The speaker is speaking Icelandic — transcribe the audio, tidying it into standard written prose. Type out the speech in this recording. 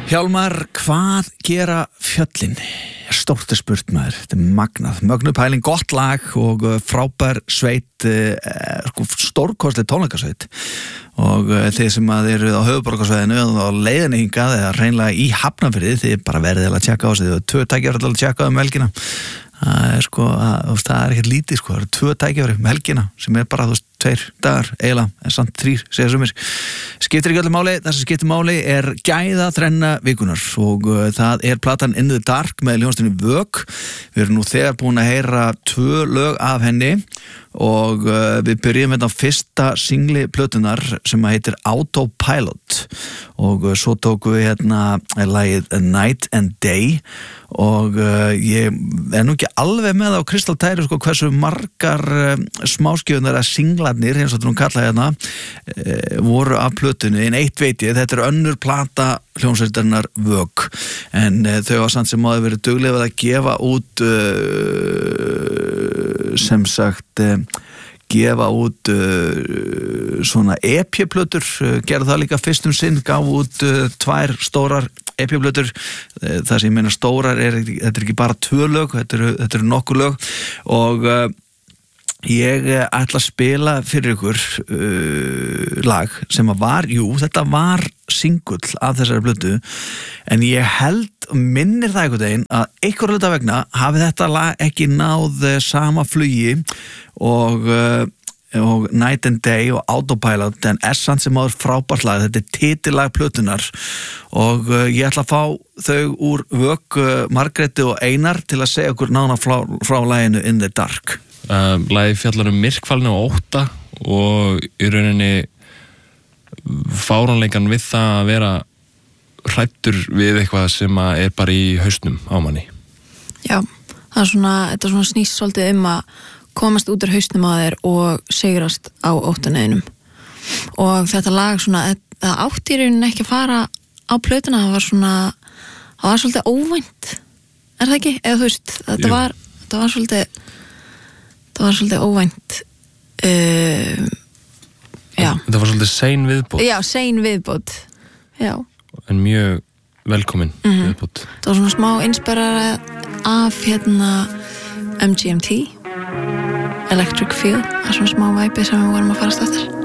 Hjálmar, hvað gera fjöllin? Stórt spurt maður, þetta magnað. Mögnuð pæling, gott lag og frábær sveit, stórkostleg tónleikasveit. Og þið sem að eru á höfuðborgarsvæðinu og leiðinni hingað eða hreinlega í Hafnarfirði, þið bara verðið að tjekka á sig, þið eru 2 tækifæri til að tjekka helgina. Það er ekkert lítið, það eru 2 tækifæri helgina sem er bara 2 dagar, eiginlega, en samt 3, segja sumir. Skiptir ekki öllu máli, það sem skiptir máli er gæða þrenna vikunar og það er platan In the Dark með hljómsveitinni Vök. Við erum nú þegar búin að heyra 2 lög af henni og við byrjum á fyrsta singli plötunar sem heitir Autopilot og svo tókum við hérna lagið Night and Day og ég er nú ekki alveg með á kristaltæri hversu margar smáskjöfunar að singlarnir, eins og þetta nú kallaði hérna, voru af plötunni, en eitt veit ég, þetta er önnur plata hljómsveitarinnar Vök, en þau var samt sem áður verið duglega að gefa út sem sagt gefa út svona EP-plötur, gerðu það líka fyrst sinn, gaf út 2 stórar EP-plötur. Það sem ég meina stórar þetta er ekki bara 2 lög, þetta eru nokkur lög og ég ætla að spila fyrir ykkur lag sem að var, þetta var singull af þessari plötu, en ég held, minnir það einhvern veginn að einhver hluta vegna hafi þetta lag ekki náð sama flugi og Night and Day og Autopilot, en samt sem áður frábært lag, þetta er titillag plötunar og ég ætla að fá þau úr Vök, Margréti og Einar til að segja okkur nána frá laginu In the Dark. Lagið fjallar myrkfælni og ótta og í rauninni fáránleikan við það að vera hræddur við eitthvað sem er bara í hausnum á manni. Já, þetta svona snýst svolítið að komast út úr hausnum á þér og sigrast á óttaneginum. Og þetta lag það átti í rauninni ekki að fara á plötuna, það var svolítið óvænt, er það ekki? Eða þú veist, þetta var svolítið óvænt. Já. Þetta var svolítið sein viðbót. Já, sein viðbót. Já. En mjög velkomin viðbót. Það var svona smá inspirera af MGMT, Electric Feel, það er svona smá væpi sem við vorum að farast eftir.